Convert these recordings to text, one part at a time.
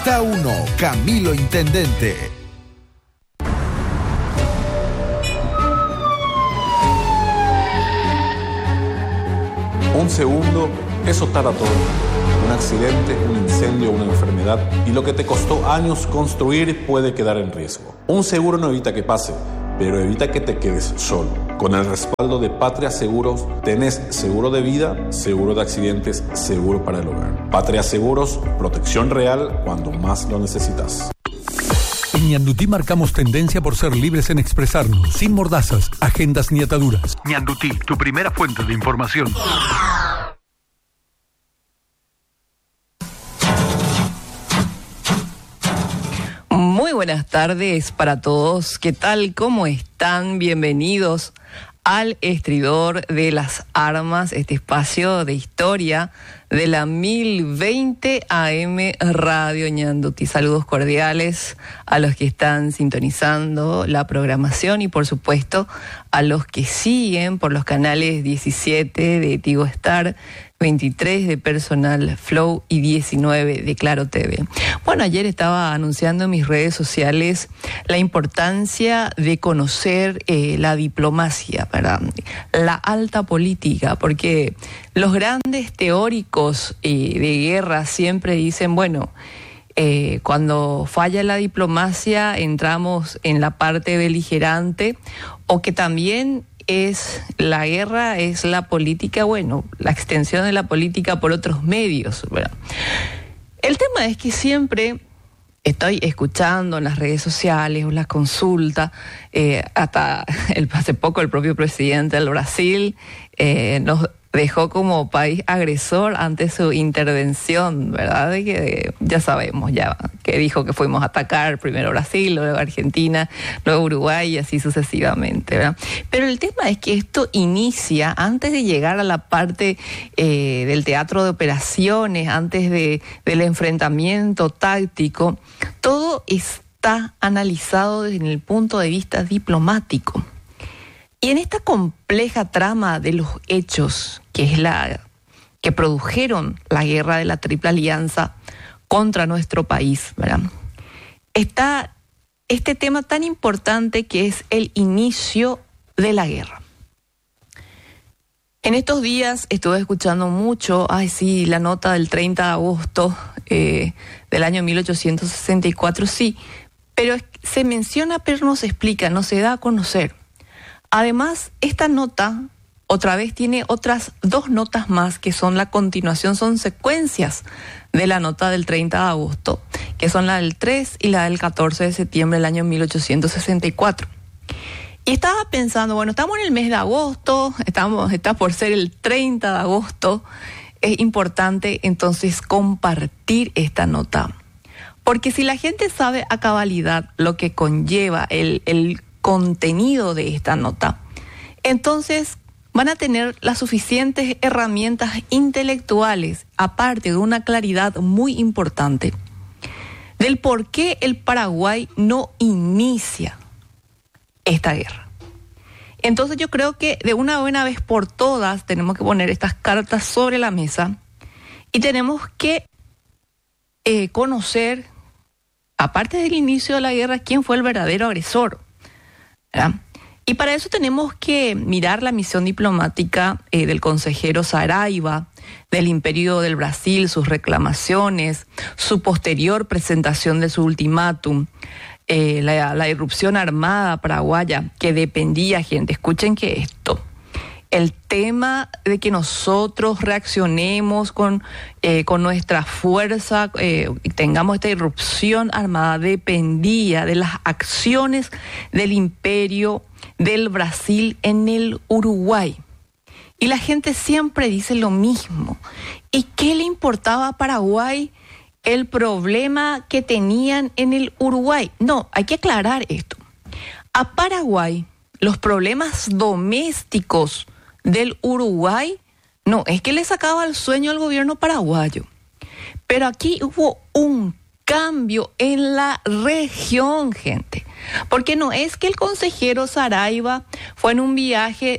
Está uno, Camilo Intendente. Un segundo, eso tarda todo. Un accidente, un incendio, una enfermedad. Y lo que te costó años construir puede quedar en riesgo. Un seguro no evita que pase, pero evita que te quedes solo. Con el respaldo de Patria Seguros, tenés seguro de vida, seguro de accidentes, seguro para el hogar. Patria Seguros, protección real cuando más lo necesitas. En Ñandutí marcamos tendencia por ser libres en expresarnos, sin mordazas, agendas ni ataduras. Ñandutí, tu primera fuente de información. Muy buenas tardes para todos. ¿Qué tal? ¿Cómo están? Bienvenidos al Estridor de las Armas, este espacio de historia de la 1020 AM Radio Ñandutí. Saludos cordiales a los que están sintonizando la programación y por supuesto a los que siguen por los canales 17 de Tigo Star, 23 de Personal Flow y 19 de Claro TV. Bueno, ayer estaba anunciando en mis redes sociales la importancia de conocer la diplomacia, ¿verdad? La alta política, porque los grandes teóricos de guerra siempre dicen, bueno, cuando falla la diplomacia entramos en la parte beligerante, o que también es la guerra, es la política, bueno, la extensión de la política por otros medios, ¿verdad? El tema es que siempre estoy escuchando en las redes sociales o las consultas, hasta hace poco el propio presidente del Brasil nos dejó como país agresor ante su intervención, ¿verdad? De que ya sabemos, ya que dijo que fuimos a atacar primero Brasil, luego Argentina, luego Uruguay y así sucesivamente, ¿verdad? Pero el tema es que esto inicia antes de llegar a la parte del teatro de operaciones, antes del enfrentamiento táctico. Todo está analizado desde el punto de vista diplomático. Y en esta compleja trama de los hechos, que es la que produjeron la guerra de la Triple Alianza contra nuestro país, ¿verdad? Está este tema tan importante que es el inicio de la guerra. En estos días estuve escuchando mucho, la nota del 30 de agosto del año 1864, sí, pero se menciona, pero no se explica, no se da a conocer. Además, esta nota, otra vez, tiene otras dos notas más que son la continuación, son secuencias de la nota del 30 de agosto, que son la del 3 y la del 14 de septiembre del año 1864. Y estaba pensando, bueno, estamos en el mes de agosto, está por ser el 30 de agosto, es importante entonces compartir esta nota. Porque si la gente sabe a cabalidad lo que conlleva el contenido de esta nota, entonces van a tener las suficientes herramientas intelectuales, aparte de una claridad muy importante, del por qué el Paraguay no inicia esta guerra. Entonces yo creo que de una buena vez por todas tenemos que poner estas cartas sobre la mesa y tenemos que conocer, aparte del inicio de la guerra, quién fue el verdadero agresor, ¿verdad? Y para eso tenemos que mirar la misión diplomática del consejero Saraiva, del Imperio del Brasil, sus reclamaciones, su posterior presentación de su ultimátum, la irrupción armada paraguaya que dependía, gente, escuchen que esto, el tema de que nosotros reaccionemos con nuestra fuerza y tengamos esta irrupción armada dependía de las acciones del Imperio del Brasil en el Uruguay. Y la gente siempre dice lo mismo. ¿Y qué le importaba a Paraguay el problema que tenían en el Uruguay? No, hay que aclarar esto. A Paraguay, los problemas domésticos del Uruguay, no, es que le sacaba el sueño al gobierno paraguayo. Pero aquí hubo un cambio en la región, gente. Porque no es que el consejero Saraiva fue en un viaje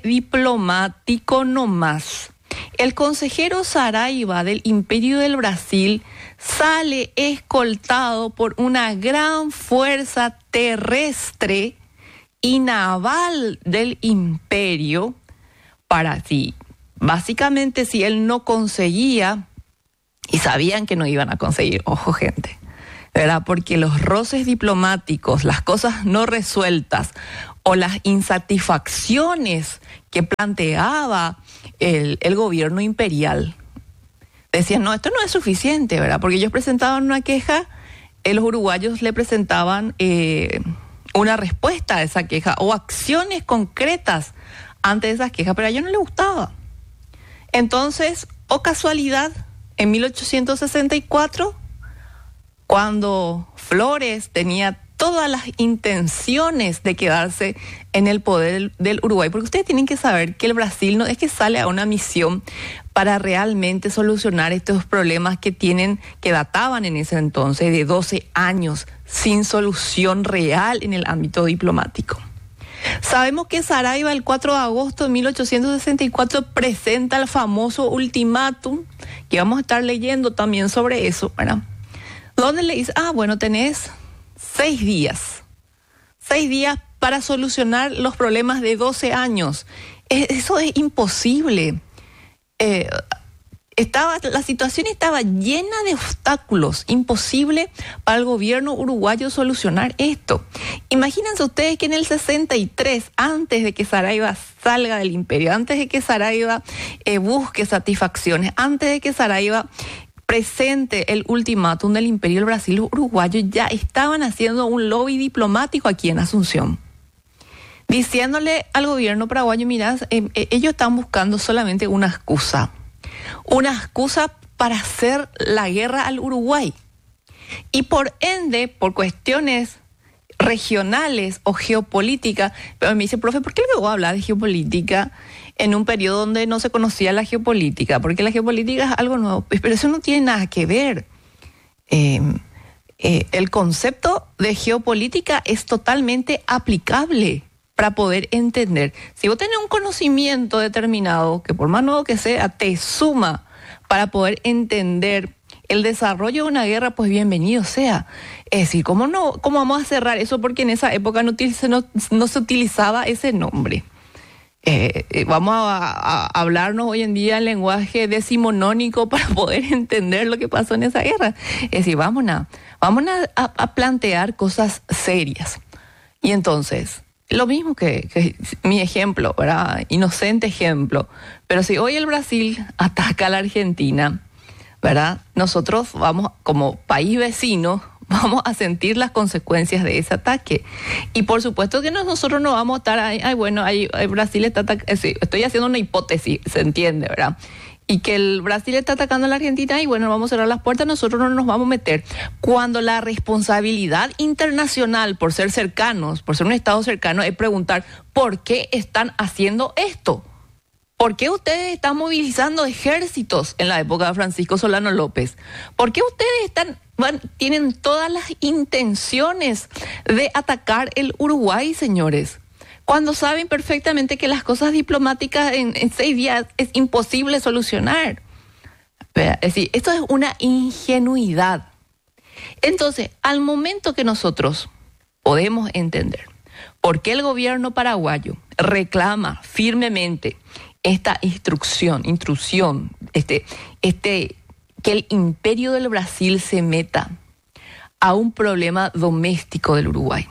diplomático nomás. El consejero Saraiva del Imperio del Brasil sale escoltado por una gran fuerza terrestre y naval del imperio para sí. Básicamente, si él no conseguía, y sabían que no iban a conseguir, ojo gente, ¿verdad? Porque los roces diplomáticos, las cosas no resueltas o las insatisfacciones que planteaba el gobierno imperial, decían, no, esto no es suficiente, ¿verdad? Porque ellos presentaban una queja, los uruguayos le presentaban una respuesta a esa queja o acciones concretas ante esas quejas, pero a ellos no les gustaba. Entonces, oh casualidad, en 1864, cuando Flores tenía todas las intenciones de quedarse en el poder del Uruguay, porque ustedes tienen que saber que el Brasil no es que sale a una misión para realmente solucionar estos problemas que databan en ese entonces de 12 años sin solución real en el ámbito diplomático. Sabemos que Saraiva el 4 de agosto de 1864 presenta el famoso ultimátum, que vamos a estar leyendo también sobre eso, ¿verdad? Donde le dice, bueno, tenés 6 días para solucionar los problemas de 12 años. Eso es imposible. La situación estaba llena de obstáculos, imposible para el gobierno uruguayo solucionar esto. Imagínense ustedes que en el 63, antes de que Saraiva salga del imperio, antes de que Saraiva busque satisfacciones, antes de que Saraiva presente el ultimátum del imperio del Brasil, los uruguayos ya estaban haciendo un lobby diplomático aquí en Asunción, diciéndole al gobierno paraguayo, mirá, ellos están buscando solamente una excusa para hacer la guerra al Uruguay. Y por ende, por cuestiones regionales o geopolíticas, pero me dice, profe, ¿por qué le voy a hablar de geopolítica en un periodo donde no se conocía la geopolítica? Porque la geopolítica es algo nuevo, pero eso no tiene nada que ver. El concepto de geopolítica es totalmente aplicable para poder entender. Si vos tenés un conocimiento determinado, que por más nuevo que sea, te suma para poder entender el desarrollo de una guerra, pues bienvenido sea. Es decir, ¿cómo vamos a cerrar eso? Porque en esa época no se utilizaba ese nombre. Vamos a hablarnos hoy en día en lenguaje decimonónico para poder entender lo que pasó en esa guerra. Es decir, vamos a plantear cosas serias. Y entonces, lo mismo que mi ejemplo, ¿verdad? Inocente ejemplo. Pero si hoy el Brasil ataca a la Argentina, ¿verdad? Nosotros vamos, como país vecino, vamos a sentir las consecuencias de ese ataque. Y por supuesto que nosotros no vamos a estar ahí, Brasil está atacando, estoy haciendo una hipótesis, se entiende, ¿verdad? Y que el Brasil está atacando a la Argentina y bueno, vamos a cerrar las puertas, nosotros no nos vamos a meter. Cuando la responsabilidad internacional, por ser cercanos, por ser un Estado cercano, es preguntar, ¿por qué están haciendo esto? ¿Por qué ustedes están movilizando ejércitos en la época de Francisco Solano López? ¿Por qué ustedes tienen todas las intenciones de atacar el Uruguay, señores? Cuando saben perfectamente que las cosas diplomáticas en 6 días es imposible solucionar. Es decir, esto es una ingenuidad. Entonces, al momento que nosotros podemos entender por qué el gobierno paraguayo reclama firmemente esta intrusión, que el imperio del Brasil se meta a un problema doméstico del Uruguay,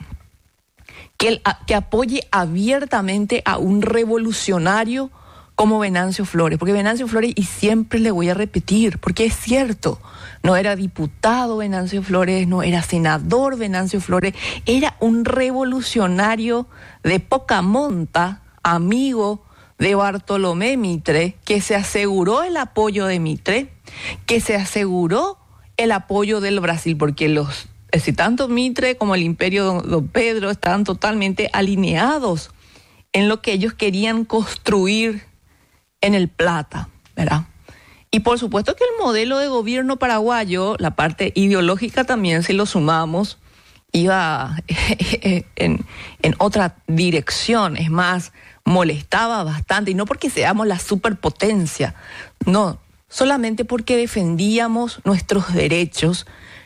que apoye abiertamente a un revolucionario como Venancio Flores, porque Venancio Flores, y siempre le voy a repetir, porque es cierto, no era diputado Venancio Flores, no era senador Venancio Flores, era un revolucionario de poca monta, amigo de Bartolomé Mitre, que se aseguró el apoyo de Mitre, que se aseguró el apoyo del Brasil, porque tanto Mitre como el imperio Don Pedro estaban totalmente alineados en lo que ellos querían construir en el Plata, ¿verdad? Y por supuesto que el modelo de gobierno paraguayo, la parte ideológica también, si lo sumamos, iba en otra dirección, es más, molestaba bastante, y no porque seamos la superpotencia, no, solamente porque defendíamos nuestros derechos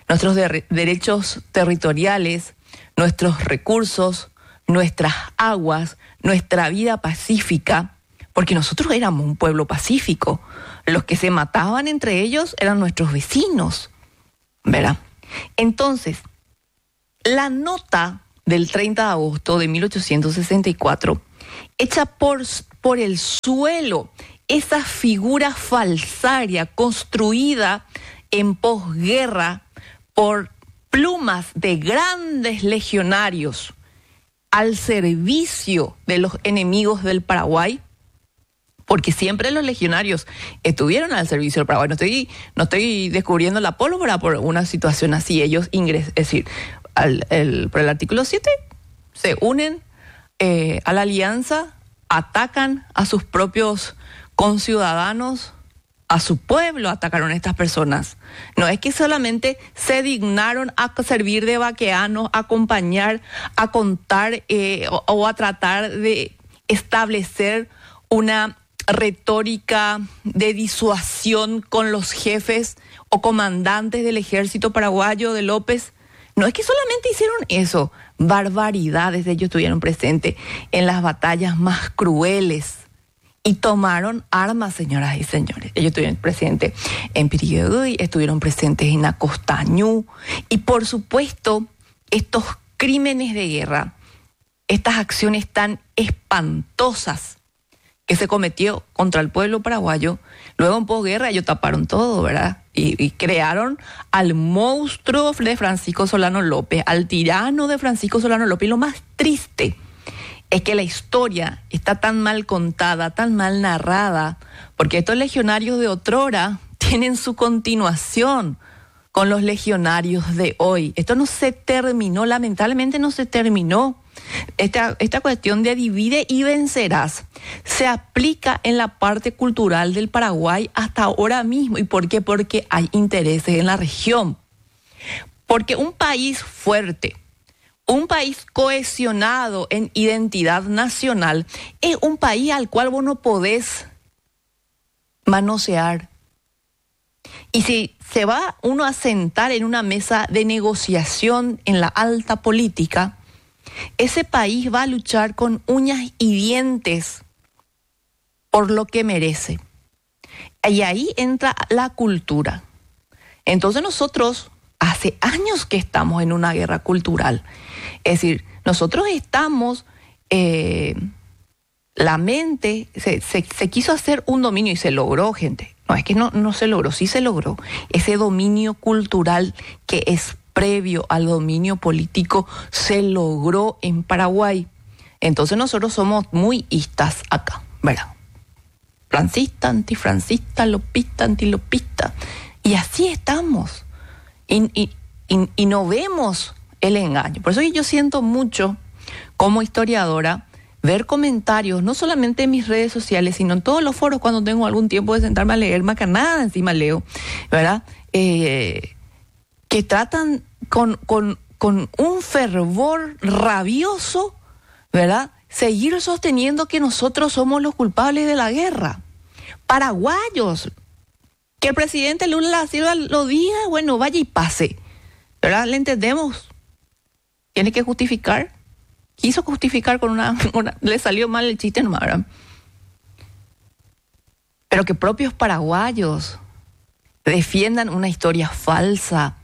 territoriales, nuestros recursos, nuestras aguas, nuestra vida pacífica, porque nosotros éramos un pueblo pacífico. Los que se mataban entre ellos eran nuestros vecinos, ¿verdad? Entonces, la nota del 30 de agosto de 1864 echa por el suelo esa figura falsaria construida en posguerra por plumas de grandes legionarios al servicio de los enemigos del Paraguay, porque siempre los legionarios estuvieron al servicio del Paraguay. No estoy descubriendo la pólvora por una situación así. Ellos ingresan, es decir, por el artículo 7 se unen a la alianza, atacan a sus propios conciudadanos, a su pueblo, atacaron a estas personas. No es que solamente se dignaron a servir de vaqueanos, a acompañar, a contar o a tratar de establecer una retórica de disuasión con los jefes o comandantes del ejército paraguayo de López. No es que solamente hicieron eso, barbaridades. Ellos estuvieron presentes en las batallas más crueles y tomaron armas, señoras y señores. Ellos estuvieron presentes en Piriguey, estuvieron presentes en Acostañú, y por supuesto estos crímenes de guerra, estas acciones tan espantosas que se cometió contra el pueblo paraguayo, luego en posguerra ellos taparon todo, ¿verdad? Y crearon al monstruo de Francisco Solano López, al tirano de Francisco Solano López. Y lo más triste es que la historia está tan mal contada, tan mal narrada, porque estos legionarios de otrora tienen su continuación con los legionarios de hoy. Esto no se terminó, lamentablemente no se terminó. Esta cuestión de divide y vencerás se aplica en la parte cultural del Paraguay hasta ahora mismo. ¿Y por qué? Porque hay intereses en la región. Porque un país fuerte, un país cohesionado en identidad nacional, es un país al cual vos no podés manosear. Y si se va uno a sentar en una mesa de negociación en la alta política, ese país va a luchar con uñas y dientes por lo que merece. Y ahí entra la cultura. Entonces nosotros hace años que estamos en una guerra cultural. Es decir, nosotros estamos, la mente, se quiso hacer un dominio y se logró, gente. No es que no se logró, sí se logró. Ese dominio cultural que es previo al dominio político se logró en Paraguay. Entonces nosotros somos muy istas acá, ¿verdad? Francista, antifrancista, lopista, antilopista. Y así estamos. Y no vemos el engaño. Por eso yo siento mucho, como historiadora, ver comentarios, no solamente en mis redes sociales, sino en todos los foros cuando tengo algún tiempo de sentarme a leer, más que nada encima leo, ¿verdad? Que tratan con un fervor rabioso, ¿verdad? Seguir sosteniendo que nosotros somos los culpables de la guerra. Paraguayos. Que el presidente Lula da Silva lo diga, bueno, vaya y pase. ¿Verdad? Le entendemos. Tiene que justificar. Quiso justificar con una le salió mal el chiste nomás, ¿verdad? Pero que propios paraguayos defiendan una historia falsa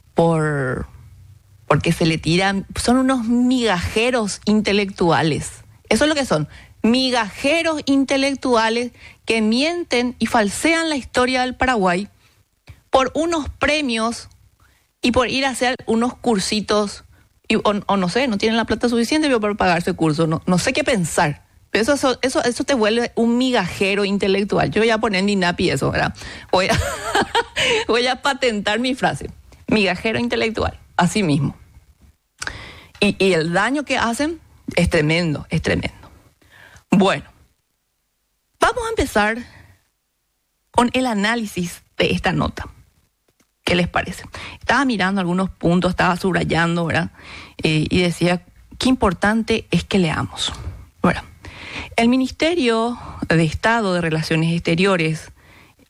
porque se le tiran, son unos migajeros intelectuales. Eso es lo que son, migajeros intelectuales que mienten y falsean la historia del Paraguay por unos premios y por ir a hacer unos cursitos, o no sé, no tienen la plata suficiente para pagarse el curso, no sé qué pensar. Pero eso te vuelve un migajero intelectual. Yo voy a poner en INAPI eso, ¿verdad? Voy a patentar mi frase. Migajero intelectual, así mismo. Y el daño que hacen es tremendo, es tremendo. Bueno, vamos a empezar con el análisis de esta nota. ¿Qué les parece? Estaba mirando algunos puntos, estaba subrayando, ¿verdad? Y decía, qué importante es que leamos. Bueno, el Ministerio de Estado de Relaciones Exteriores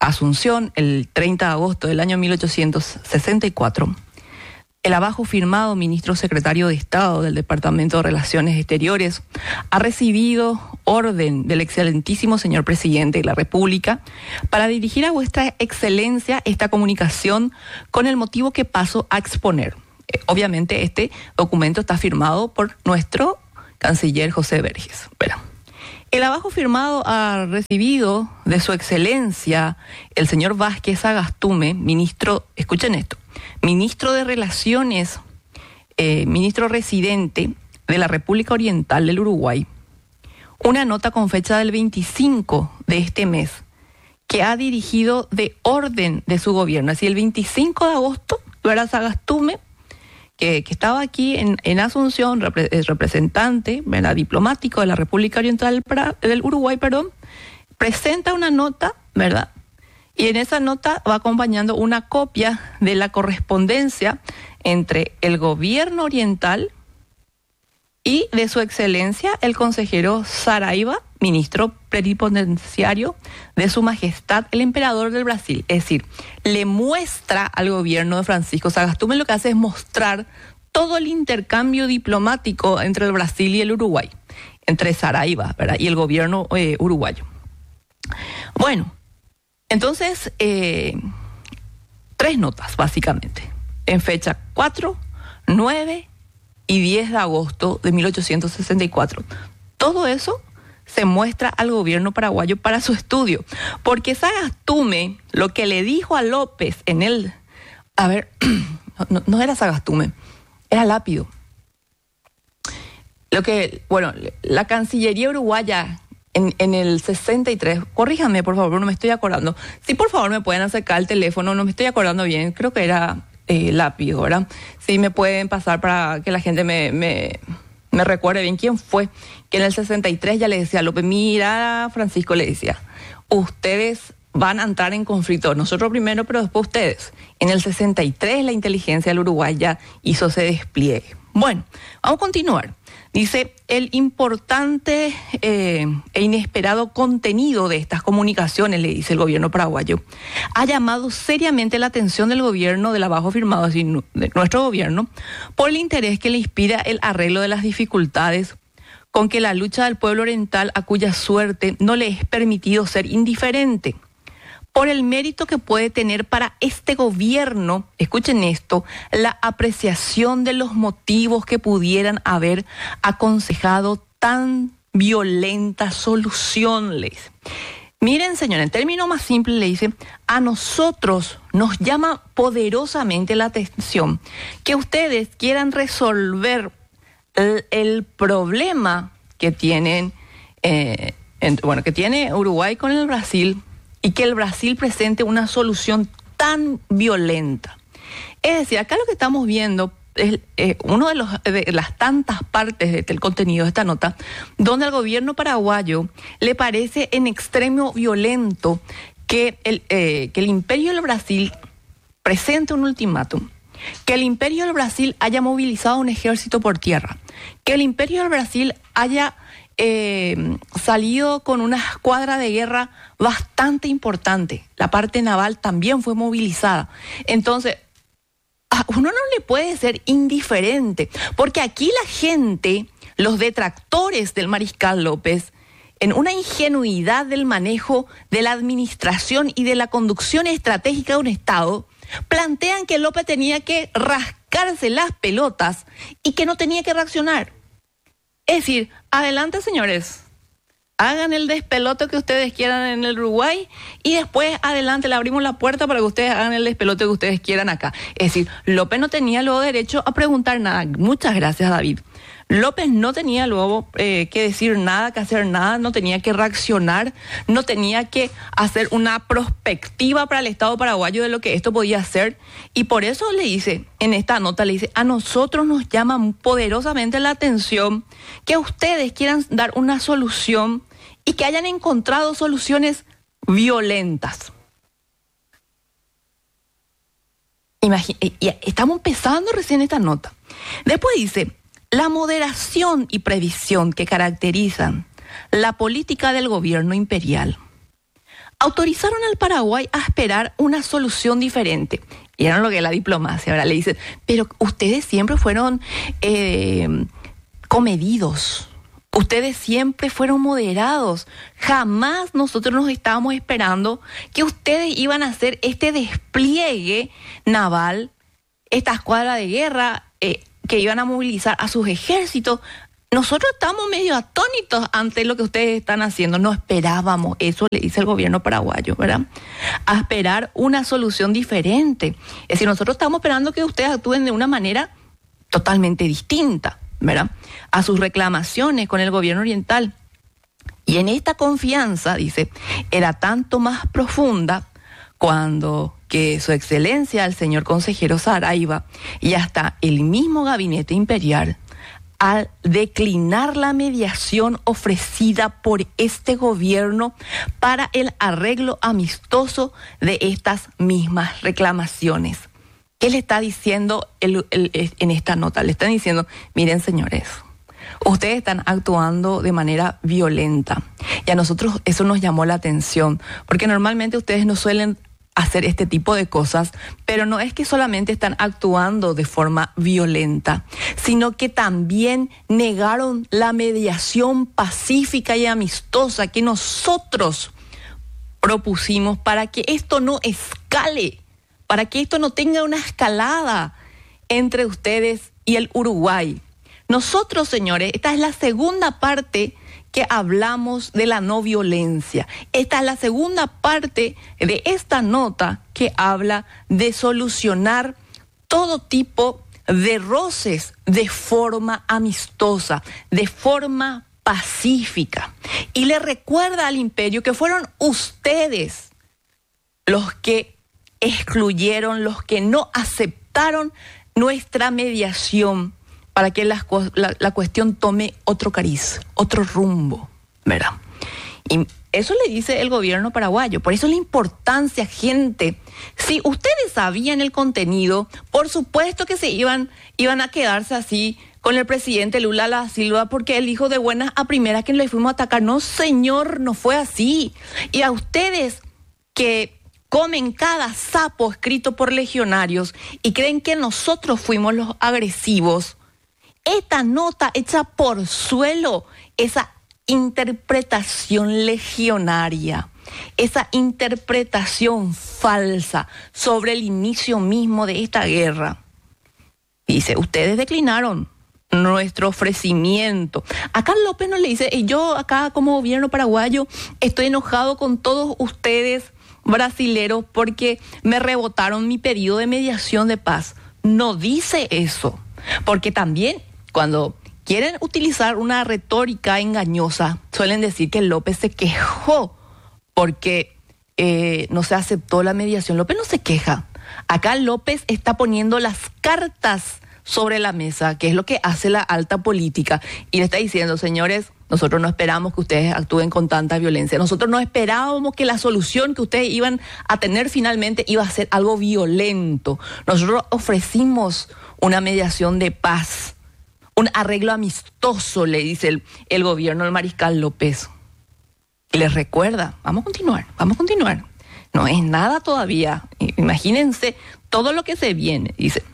Asunción, el 30 de agosto del año 1864, el abajo firmado ministro secretario de Estado del Departamento de Relaciones Exteriores ha recibido orden del excelentísimo señor presidente de la República para dirigir a vuestra excelencia esta comunicación con el motivo que paso a exponer. Obviamente este documento está firmado por nuestro canciller José Vergés. Verá. El abajo firmado ha recibido de su excelencia el señor Vázquez Sagastume, ministro, escuchen esto, ministro de Relaciones, ministro residente de la República Oriental del Uruguay, una nota con fecha del 25 de este mes que ha dirigido de orden de su gobierno. Así el 25 de agosto, era Sagastume, que estaba aquí en Asunción, representante, ¿verdad?, diplomático de la República Oriental del Uruguay, presenta una nota, ¿verdad? Y en esa nota va acompañando una copia de la correspondencia entre el gobierno oriental y de su excelencia el consejero Saraiva, ministro plenipotenciario de su majestad el emperador del Brasil. Es decir, le muestra al gobierno de Francisco Sagastume, lo que hace es mostrar todo el intercambio diplomático entre el Brasil y el Uruguay, entre Saraiva, ¿verdad?, y el gobierno uruguayo. Bueno, entonces, 3 notas básicamente, en fecha 4, 9 y 10 de agosto de 1864. Todo eso se muestra al gobierno paraguayo para su estudio, porque Sagastume lo que le dijo a López en el... A ver, no era Sagastume, era Lápido. La Cancillería uruguaya en el 63, corríjanme por favor, no me estoy acordando. Sí, por favor me pueden acercar el teléfono, no me estoy acordando bien, creo que era Lápido, ¿verdad? Sí, me pueden pasar para que la gente me recuerde bien quién fue, que en el 63 ya le decía a López, mira, Francisco, le decía, ustedes van a entrar en conflicto, nosotros primero, pero después ustedes. En el 63 la inteligencia del Uruguay ya hizo ese despliegue. Bueno, vamos a continuar. Dice, el importante e inesperado contenido de estas comunicaciones, le dice el gobierno paraguayo, ha llamado seriamente la atención del gobierno del abajo firmado, así, de nuestro gobierno, por el interés que le inspira el arreglo de las dificultades con que la lucha del pueblo oriental, a cuya suerte no le es permitido ser indiferente, por el mérito que puede tener para este gobierno, escuchen esto, la apreciación de los motivos que pudieran haber aconsejado tan violenta solución, le dice. Miren, señor, en términos más simples le dice, a nosotros nos llama poderosamente la atención que ustedes quieran resolver el problema que tienen, que tiene Uruguay con el Brasil, y que el Brasil presente una solución tan violenta. Es decir, acá lo que estamos viendo es uno de las tantas partes del contenido de esta nota, donde al gobierno paraguayo le parece en extremo violento que el Imperio del Brasil presente un ultimátum, que el Imperio del Brasil haya movilizado un ejército por tierra, que el Imperio del Brasil haya salido con una escuadra de guerra bastante importante. La parte naval también fue movilizada. Entonces, a uno no le puede ser indiferente, porque aquí la gente, los detractores del mariscal López, en una ingenuidad del manejo de la administración y de la conducción estratégica de un Estado, plantean que López tenía que rascarse las pelotas y que no tenía que reaccionar. Es decir, adelante, señores, hagan el despelote que ustedes quieran en el Uruguay y después adelante le abrimos la puerta para que ustedes hagan el despelote que ustedes quieran acá. Es decir, López no tenía luego derecho a preguntar nada. Muchas gracias, David. López no tenía luego que decir nada, que hacer nada, no tenía que reaccionar, no tenía que hacer una prospectiva para el Estado paraguayo de lo que esto podía hacer. Y por eso le dice, en esta nota le dice, a nosotros nos llama poderosamente la atención que ustedes quieran dar una solución y que hayan encontrado soluciones violentas. Estamos empezando recién esta nota. Después dice, la moderación y previsión que caracterizan la política del gobierno imperial autorizaron al Paraguay a esperar una solución diferente. Y era lo que es la diplomacia. Ahora le dicen, pero ustedes siempre fueron comedidos. Ustedes siempre fueron moderados. Jamás nosotros nos estábamos esperando que ustedes iban a hacer este despliegue naval, esta escuadra de guerra, que iban a movilizar a sus ejércitos. Nosotros estamos medio atónitos ante lo que ustedes están haciendo. No esperábamos, eso le dice el gobierno paraguayo, ¿verdad? A esperar una solución diferente. Es decir, nosotros estamos esperando que ustedes actúen de una manera totalmente distinta, ¿verdad? A sus reclamaciones con el gobierno oriental. Y en esta confianza, dice, era tanto más profunda cuando que su excelencia, el señor consejero Saraiva, y hasta el mismo gabinete imperial, al declinar la mediación ofrecida por este gobierno para el arreglo amistoso de estas mismas reclamaciones. ¿Qué le está diciendo en esta nota? Le están diciendo, miren señores, ustedes están actuando de manera violenta. Y a nosotros eso nos llamó la atención, porque normalmente ustedes no suelen hacer este tipo de cosas, pero no es que solamente están actuando de forma violenta, sino que también negaron la mediación pacífica y amistosa que nosotros propusimos para que esto no escale, para que esto no tenga una escalada entre ustedes y el Uruguay. Nosotros, señores, esta es la segunda parte que hablamos de la no violencia. Esta es la segunda parte de esta nota que habla de solucionar todo tipo de roces de forma amistosa, de forma pacífica. Y le recuerda al imperio que fueron ustedes los que excluyeron, los que no aceptaron nuestra mediación para que la cuestión tome otro cariz, otro rumbo, ¿verdad? Y eso le dice el gobierno paraguayo. Por eso la importancia, gente. Si ustedes sabían el contenido, por supuesto que se iban a quedarse así con el presidente Lula da Silva, porque él dijo de buenas a primeras que le fuimos a atacar. No, señor, no fue así. Y a ustedes que comen cada sapo escrito por legionarios y creen que nosotros fuimos los agresivos, esta nota echa por suelo esa interpretación legionaria, esa interpretación falsa sobre el inicio mismo de esta guerra. Dice, ustedes declinaron nuestro ofrecimiento. Acá López nos le dice, y yo acá como gobierno paraguayo estoy enojado con todos ustedes brasileros porque me rebotaron mi pedido de mediación de paz. No dice eso, porque también cuando quieren utilizar una retórica engañosa, suelen decir que López se quejó porque no se aceptó la mediación. López no se queja. Acá López está poniendo las cartas sobre la mesa, que es lo que hace la alta política, y le está diciendo, señores, nosotros no esperamos que ustedes actúen con tanta violencia. Nosotros no esperábamos que la solución que ustedes iban a tener finalmente iba a ser algo violento. Nosotros ofrecimos una mediación de paz, un arreglo amistoso, le dice el gobierno del mariscal López. Y les recuerda, vamos a continuar. No es nada todavía. Imagínense todo lo que se viene. Dice,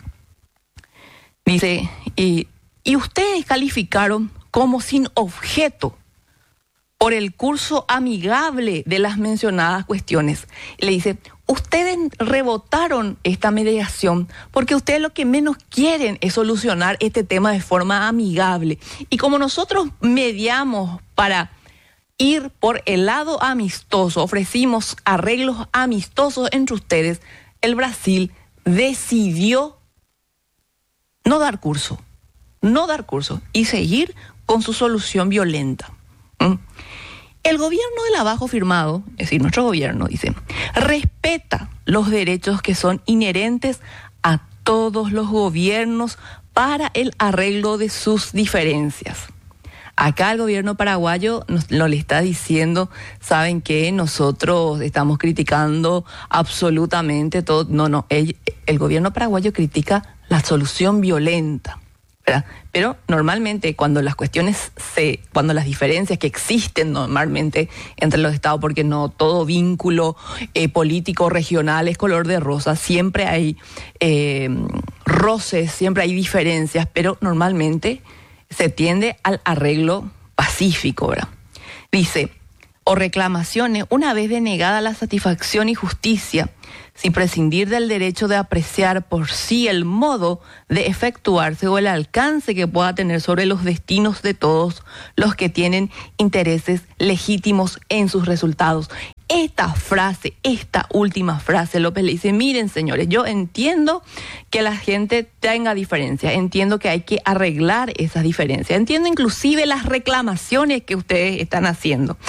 y ustedes calificaron como sin objeto por el curso amigable de las mencionadas cuestiones. Le dice, ustedes rebotaron esta mediación porque ustedes lo que menos quieren es solucionar este tema de forma amigable. Y como nosotros mediamos para ir por el lado amistoso, ofrecimos arreglos amistosos entre ustedes, el Brasil decidió no dar curso y seguir con su solución violenta. El gobierno del abajo firmado, es decir, nuestro gobierno, dice, respeta los derechos que son inherentes a todos los gobiernos para el arreglo de sus diferencias. Acá el gobierno paraguayo nos le está diciendo, ¿saben qué? Nosotros estamos criticando absolutamente todo. No, el gobierno paraguayo critica la solución violenta. ¿verdad? Pero normalmente cuando las diferencias que existen normalmente entre los estados, porque no todo vínculo político regional es color de rosa, siempre hay roces, siempre hay diferencias, pero normalmente se tiende al arreglo pacífico, ¿verdad? Dice, o reclamaciones, una vez denegada la satisfacción y justicia, sin prescindir del derecho de apreciar por sí el modo de efectuarse o el alcance que pueda tener sobre los destinos de todos los que tienen intereses legítimos en sus resultados. Esta última frase, López le dice, miren señores, yo entiendo que la gente tenga diferencias, entiendo que hay que arreglar esas diferencias, entiendo inclusive las reclamaciones que ustedes están haciendo.